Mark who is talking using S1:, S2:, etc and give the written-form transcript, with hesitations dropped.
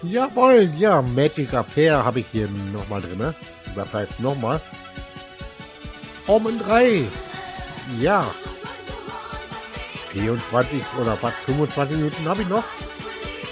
S1: Jawohl, ja, Magic Pair habe ich hier nochmal drin. Ne? Das heißt nochmal. Omen 3. Ja. 24 oder fast 25 Minuten habe ich noch.